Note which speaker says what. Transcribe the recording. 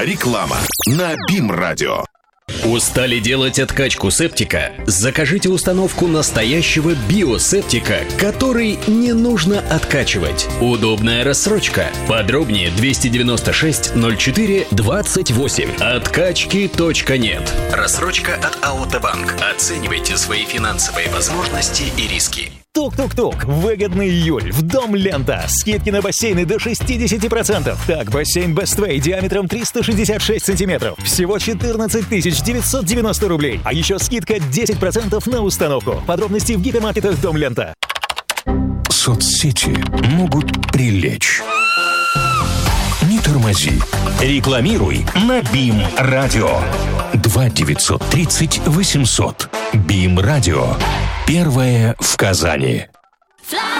Speaker 1: Реклама на БИМ-радио.
Speaker 2: Устали делать откачку септика? Закажите установку настоящего биосептика, который не нужно откачивать. Удобная рассрочка. Подробнее 296 04 28. Откачки.нет. Рассрочка от АОТ Банк. Оценивайте свои финансовые возможности и риски.
Speaker 3: Тук-тук-тук. Выгодный июль. В Дом Лента. Скидки на бассейны до 60%. Так, бассейн Best Way диаметром 366 сантиметров. Всего 14 990 рублей. А еще скидка 10% на установку. Подробности в гипермаркетах Дом Лента.
Speaker 1: Соцсети могут прилечь. Не тормози.
Speaker 4: Рекламируй на БИМ-радио.
Speaker 1: 2-930-800. БИМ-радио. Первое в Казани.